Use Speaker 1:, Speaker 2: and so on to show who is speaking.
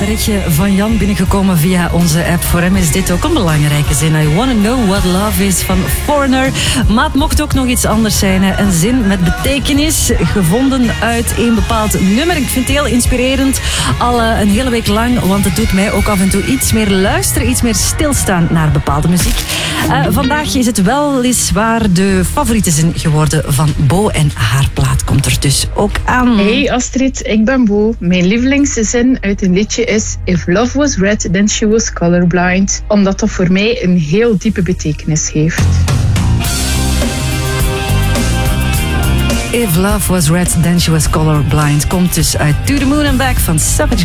Speaker 1: berichtje van Jan binnengekomen via onze app. Voor hem is dit ook een belangrijke zin. I wanna know what love is van Foreigner. Maar het mocht ook nog iets anders zijn. Hè. Een zin met betekenis, gevonden uit een bepaald nummer. Ik vind het heel inspirerend, al een hele week lang. Want het doet mij ook af en toe iets meer luisteren, iets meer stilstaan naar bepaalde muziek. Vandaag is het weliswaar de favoriete zin geworden van Bo. En haar plaat komt er dus ook aan.
Speaker 2: Hey Astrid, ik ben Bo. Mijn lievelingszin uit een liedje is If love was red, then she was colorblind. Omdat dat voor mij een heel diepe betekenis heeft.
Speaker 1: If love was red, then she was colorblind. Komt dus uit To the Moon and Back van Savage